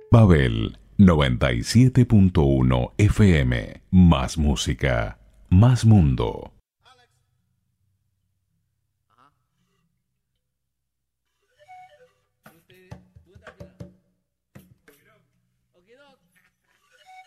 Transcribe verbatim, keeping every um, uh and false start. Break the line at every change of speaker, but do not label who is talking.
Babel noventa y siete punto uno F M. Más música, más mundo.